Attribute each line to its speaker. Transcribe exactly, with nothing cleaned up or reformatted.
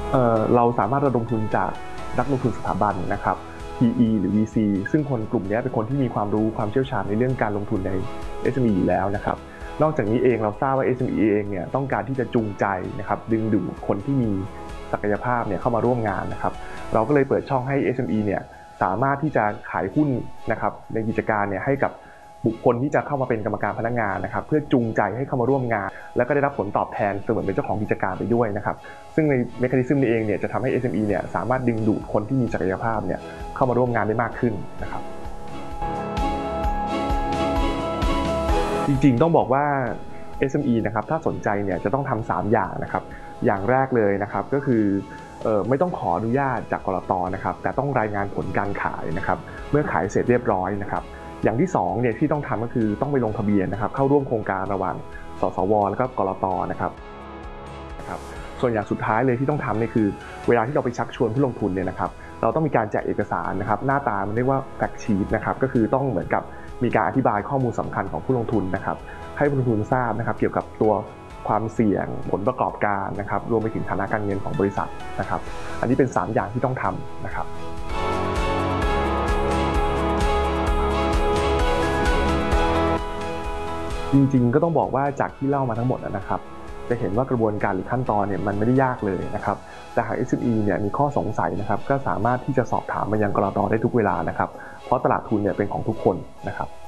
Speaker 1: เอ่อเราสามารถระดมทุนจากนักลงทุนสถาบันนะครับ พี อี หรือ วี ซี ซึ่งคนกลุ่มนี้เป็นคนที่มีความรู้ความเชี่ยวชาญในเรื่องการลงทุนใน เอส เอ็ม อี อยู่แล้วนะครับนอกจากนี้เองเราทราบว่า เอส เอ็ม อี เองเนี่ยต้องการที่จะจูงใจนะครับดึงดูดคนที่มีศักยภาพเนี่ยเข้ามาร่วมงานนะครับเราก็เลยเปิดช่องให้ เอส เอ็ม อี เนี่ยสามารถที่จะขายหุ้นนะครับในกิจการเนี่ยให้กับบุคคลที่จะเข้ามาเป็นกรรมการพนักงานนะครับเพื่อจูงใจให้เข้ามาร่วมงานแล้วก็ได้รับผลตอบแทนเสมือนเป็นเจ้าของกิจการไปด้วยนะครับซึ่งในเมคานิซึมนี้เองเนี่ยจะทำให้ เอส เอ็ม อี เนี่ยสามารถดึงดูดคนที่มีศักยภาพเนี่ยเข้ามาร่วมงานได้มากขึ้นนะครับจริงๆต้องบอกว่า เอส เอ็ม อี นะครับถ้าสนใจเนี่ยจะต้องทำสามอย่างนะครับอย่างแรกเลยนะครับก็คือเอ่อไม่ต้องขออนุญาตจากกลต.นะครับแต่ต้องรายงานผลการขายนะครับเมื่อขายเสร็จเรียบร้อยนะครับอย่างที่สองเนี่ยที่ต้องทำก็คือต้องไปลงทะเบียนนะครับเข้าร่วมโครงการระหว่างสสวและก็กลต.นะครับนะครับส่วนอย่างสุดท้ายเลยที่ต้องทำเนี่ยคือเวลาที่เราไปชักชวนผู้ลงทุนเนี่ยนะครับเราต้องมีการแจกเอกสารนะครับหน้าตามันเรียกว่าแฟกชีทนะครับก็คือต้องเหมือนกับมีการอธิบายข้อมูลสำคัญของผู้ลงทุนนะครับให้ผู้ลงทุนทราบนะครับเกี่ยวกับตัวความเสี่ยงผลประกอบการนะครับรวมไปถึงฐานะการเงินของบริษัทนะครับอันนี้เป็นสามอย่างที่ต้องทำนะครับจริงๆก็ต้องบอกว่าจากที่เล่ามาทั้งหมดนะครับจะเห็นว่ากระบวนการหรือขั้นตอนเนี่ยมันไม่ได้ยากเลยนะครับแต่หาก เอส เอ็ม อี เนี่ยมีข้อสงสัยนะครับก็สามารถที่จะสอบถามมายังกลต.ได้ทุกเวลานะครับเพราะตลาดทุนเนี่ยเป็นของทุกคนนะครับ